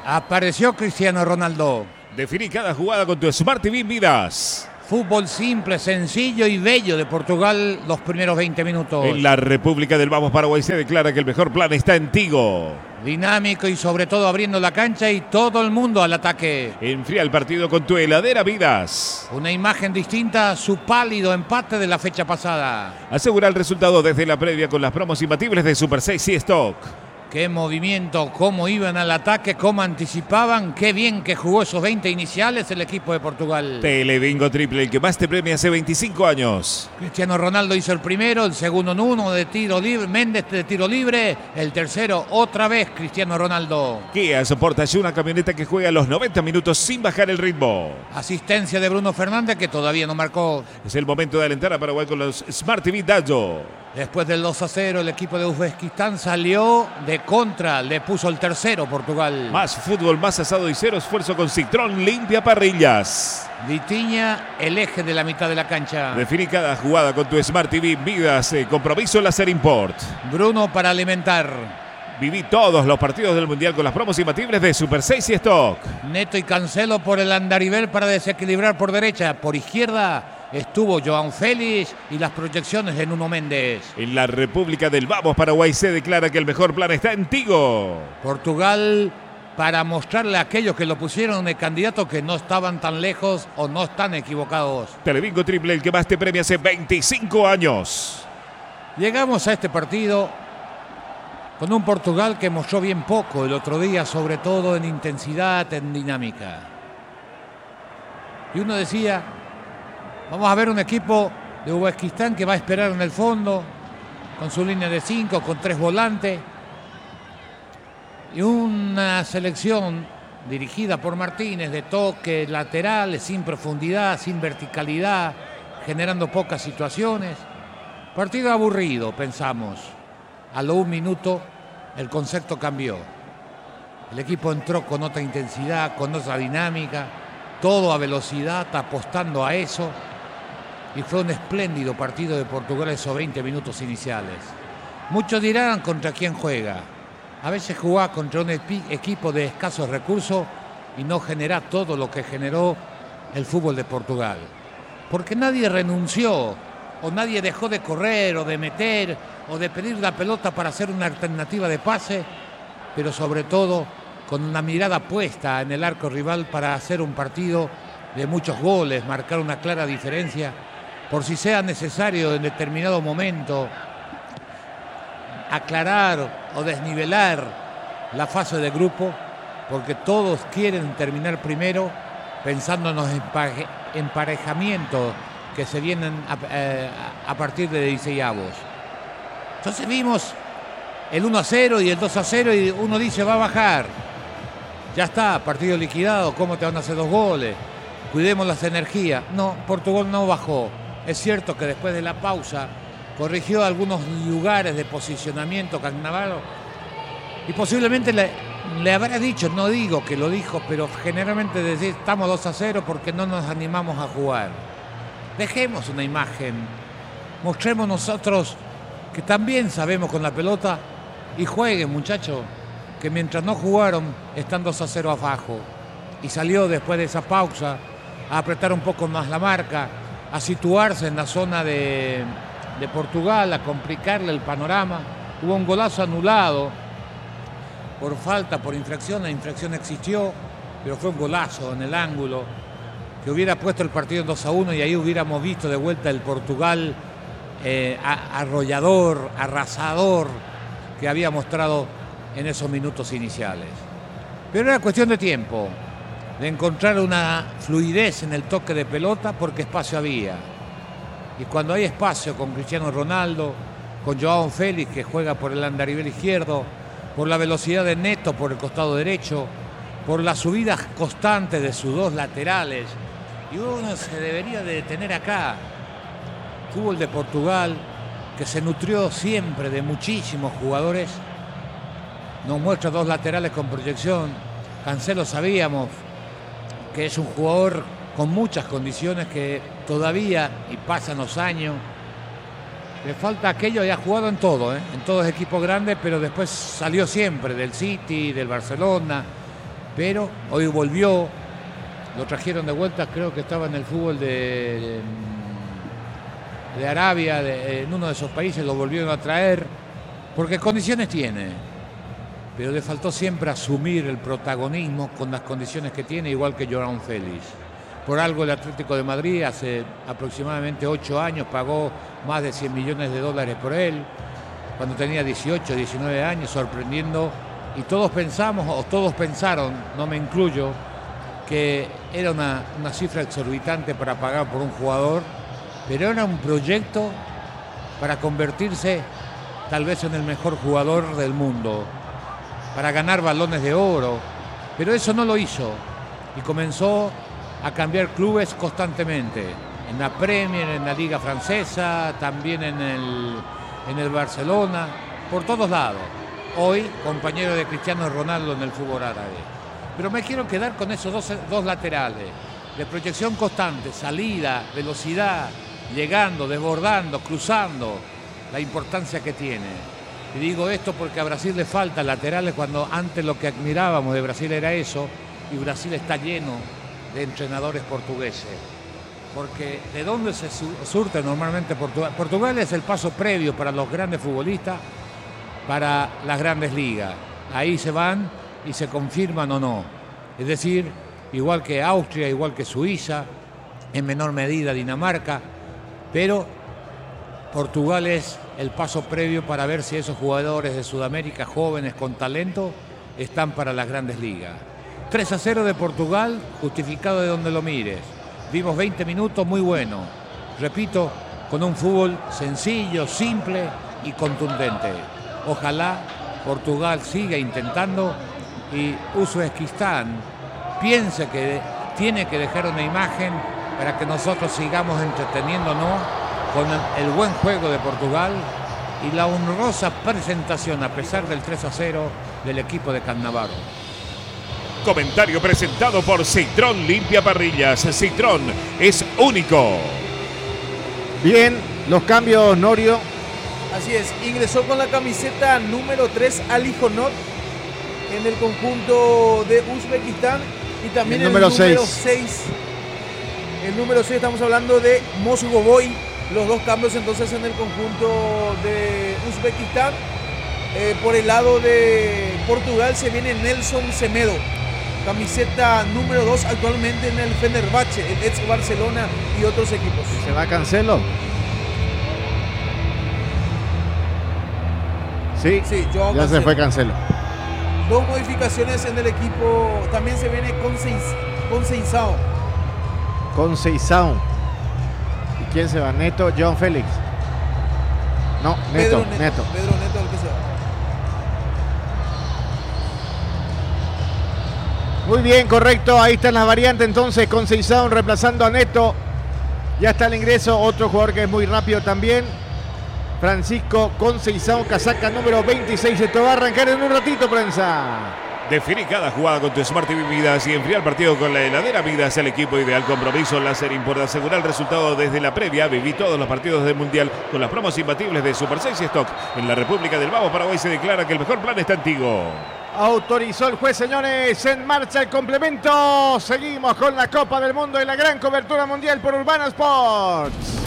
Apareció Cristiano Ronaldo. Definí cada jugada con tu Smart TV Midas. Fútbol simple, sencillo y bello de Portugal los primeros 20 minutos. En la República del Vamos Paraguay se declara que el mejor plan está en Tigo. Dinámico y sobre todo abriendo la cancha y todo el mundo al ataque. Enfría el partido con tu heladera Midas. Una imagen distinta a su pálido empate de la fecha pasada. Asegura el resultado desde la previa con las promos imbatibles de Super 6 y Stock. Qué movimiento, cómo iban al ataque, cómo anticipaban, qué bien que jugó esos 20 iniciales el equipo de Portugal. Telebingo triple, el que más te premia hace 25 años. Cristiano Ronaldo hizo el primero, el segundo en uno de tiro libre, Méndez de tiro libre, el tercero otra vez Cristiano Ronaldo. Kia soporta ya una camioneta que juega los 90 minutos sin bajar el ritmo. Asistencia de Bruno Fernández que todavía no marcó. Es el momento de alentar a Paraguay con los Smart TV Dayo. Después del 2-0 el equipo de Uzbekistán salió de contra, le puso el tercero Portugal. Más fútbol, más asado y cero esfuerzo con Citroën Limpia Parrillas. Vitinha, el eje de la mitad de la cancha. Definí cada jugada con tu Smart TV Midas, compromiso Láser Import. Bruno para alimentar. Viví todos los partidos del Mundial con las promos imbatibles de Super 6 y Stock. Neto y Cancelo por el andarivel para desequilibrar por derecha. Por izquierda estuvo João Félix y las proyecciones de Nuno Méndez. En la República del Vamos Paraguay se declara que el mejor plan está en Tigo. Portugal para mostrarle a aquellos que lo pusieron de candidato que no estaban tan lejos o no están equivocados. Telebingo triple, el que más te premia hace 25 años. Llegamos a este partido con un Portugal que mostró bien poco el otro día, sobre todo en intensidad, en dinámica. Y uno decía, vamos a ver un equipo de Uzbekistán que va a esperar en el fondo, con su línea de 5, con 3 volantes. Y una selección dirigida por Martínez de toques laterales, sin profundidad, sin verticalidad, generando pocas situaciones. Partido aburrido, pensamos. A lo 1 minuto el concepto cambió. El equipo entró con otra intensidad, con otra dinámica, todo a velocidad, apostando a eso. Y fue un espléndido partido de Portugal esos 20 minutos iniciales. Muchos dirán contra quién juega. A veces jugá contra un equipo de escasos recursos y no genera todo lo que generó el fútbol de Portugal. Porque nadie renunció o nadie dejó de correr o de meter o de pedir la pelota para hacer una alternativa de pase, pero sobre todo con una mirada puesta en el arco rival para hacer un partido de muchos goles, marcar una clara diferencia, por si sea necesario en determinado momento aclarar o desnivelar la fase de grupo, porque todos quieren terminar primero pensando en los emparejamientos que se vienen a partir de 16avos. Entonces vimos el 1-0 y el 2-0 y uno dice va a bajar. Ya está, partido liquidado, ¿cómo te van a hacer 2 goles? Cuidemos las energías. No, Portugal no bajó. Es cierto que después de la pausa corrigió algunos lugares de posicionamiento Cannavaro y posiblemente le habrá dicho, no digo que lo dijo, pero generalmente decir estamos 2-0 porque no nos animamos a jugar. Dejemos una imagen, mostremos nosotros que también sabemos con la pelota y jueguen, muchachos, que mientras no jugaron están 2-0 abajo y salió después de esa pausa a apretar un poco más la marca, a situarse en la zona de Portugal, a complicarle el panorama. Hubo un golazo anulado por falta, por infracción. La infracción existió, pero fue un golazo en el ángulo que hubiera puesto el partido en 2-1 y ahí hubiéramos visto de vuelta el Portugal arrollador, arrasador que había mostrado en esos minutos iniciales. Pero era cuestión de tiempo, de encontrar una fluidez en el toque de pelota porque espacio había. Y cuando hay espacio con Cristiano Ronaldo, con João Félix que juega por el andarivel izquierdo, por la velocidad de Neto por el costado derecho, por las subidas constantes de sus 2 laterales, y uno se debería de detener acá. Fútbol de Portugal que se nutrió siempre de muchísimos jugadores, nos muestra 2 laterales con proyección. Cancelo sabíamos que es un jugador con muchas condiciones que todavía, y pasan los años, le falta aquello y ha jugado en todo, en todos equipos grandes, pero después salió siempre del City, del Barcelona, pero hoy volvió, lo trajeron de vuelta, creo que estaba en el fútbol de Arabia, en uno de esos países, lo volvieron a traer, porque condiciones tiene, pero le faltó siempre asumir el protagonismo con las condiciones que tiene, igual que Joao Félix. Por algo el Atlético de Madrid hace aproximadamente 8 años pagó más de 100 millones de dólares por él, cuando tenía 18, 19 años, sorprendiendo, y todos pensamos, o todos pensaron, no me incluyo, que era una cifra exorbitante para pagar por un jugador, pero era un proyecto para convertirse tal vez en el mejor jugador del mundo, para ganar balones de oro, pero eso no lo hizo, y comenzó a cambiar clubes constantemente, en la Premier, en la Liga Francesa, también en el Barcelona, por todos lados. Hoy, compañero de Cristiano Ronaldo en el fútbol árabe. Pero me quiero quedar con esos dos laterales, de proyección constante, salida, velocidad, llegando, desbordando, cruzando, la importancia que tiene. Y digo esto porque a Brasil le faltan laterales, cuando antes lo que admirábamos de Brasil era eso, y Brasil está lleno de entrenadores portugueses. Porque ¿de dónde se surte normalmente Portugal? Portugal es el paso previo para los grandes futbolistas, para las grandes ligas. Ahí se van y se confirman o no. Es decir, igual que Austria, igual que Suiza, en menor medida Dinamarca, pero Portugal es el paso previo para ver si esos jugadores de Sudamérica, jóvenes con talento, están para las grandes ligas. 3-0 de Portugal, justificado de donde lo mires. Vimos 20 minutos muy buenos. Repito, con un fútbol sencillo, simple y contundente. Ojalá Portugal siga intentando y Uzbekistán piense que tiene que dejar una imagen para que nosotros sigamos entreteniéndonos con el buen juego de Portugal y la honrosa presentación, a pesar del 3-0, del equipo de Cannavaro. Comentario presentado por Citroën Limpia Parrillas. Citroën es único. Bien, los cambios, Norio. Así es, ingresó con la camiseta número 3 Ali Honot en el conjunto de Uzbekistán y también el número 6. El número 6, estamos hablando de Mosgovoy. Los dos cambios entonces en el conjunto de Uzbekistán. Por el lado de Portugal se viene Nelson Semedo, camiseta número 2 actualmente en el Fenerbahce, el ex Barcelona y otros equipos. ¿Se va Cancelo? Sí, Joao ya Cancelo. se fue Cancelo. Dos modificaciones en el equipo. También se viene Conceição. ¿Y quién se va? ¿Neto? ¿John Félix? No, Neto. Pedro Neto el que se va. Muy bien, correcto. Ahí están las variantes entonces. Conceição reemplazando a Neto. Ya está el ingreso. Otro jugador que es muy rápido también. Francisco Conceição, casaca número 26. Esto va a arrancar en un ratito, prensa. Define cada jugada con tu Smart TV Vidas y enfría el partido con la heladera Vidas, el equipo ideal. Compromiso láser importa. Asegura el resultado desde la previa. Viví todos los partidos del Mundial con las promos imbatibles de Super 6 y Stock. En la República del Vago, Paraguay, se declara que el mejor plan está en Tigo. Autorizó el juez, señores. En marcha el complemento. Seguimos con la Copa del Mundo y la gran cobertura mundial por Urbana Sports.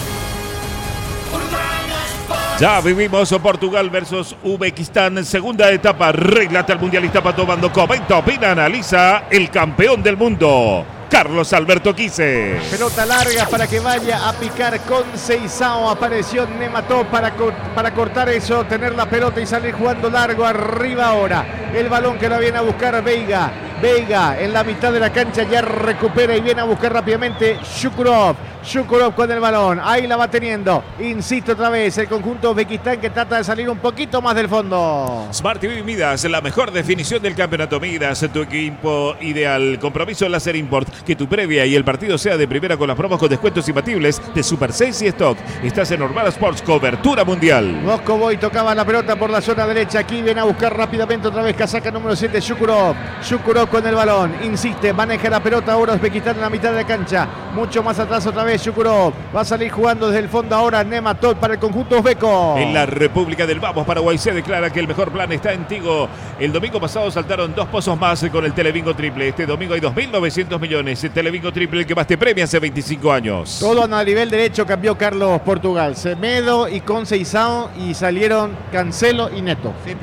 Ya vivimos Portugal versus Uzbekistán, segunda etapa. Relata el mundialista Pato Bando. Comenta, opina, analiza el campeón del mundo, Carlos Alberto Quise. Pelota larga para que vaya a picar Conceição. Apareció Nemató para cortar eso, tener la pelota y salir jugando largo arriba ahora. El balón que lo viene a buscar Veiga. Veiga en la mitad de la cancha ya recupera y viene a buscar rápidamente Shukurov. Shukurov con el balón, ahí la va teniendo. Insisto otra vez, el conjunto Uzbekistán que trata de salir un poquito más del fondo. Smart TV Midas, la mejor definición del campeonato. Midas, tu equipo ideal. Compromiso láser import. Que tu previa y el partido sea de primera con las promos con descuentos imbatibles de Super 6 y Stock. Estás en Urbana Sports, cobertura mundial. Moscovoy tocaba la pelota por la zona derecha. Aquí viene a buscar rápidamente otra vez casaca número 7, Shukurov. Shukurov con el balón, insiste, maneja la pelota ahora Uzbekistán en la mitad de la cancha. Mucho más atrás otra vez vez Shukurov. Va a salir jugando desde el fondo ahora Nematov para el conjunto uzbeco. En la República del Vamos, Paraguay se declara que el mejor plan está en Tigo. El domingo pasado saltaron 2 pozos más con el Telebingo Triple. Este domingo hay 2.900 millones. El Telebingo Triple, el que más te premia hace 25 años. Todo a nivel derecho cambió Carlos Portugal. Semedo y Conceição y salieron Cancelo y Neto.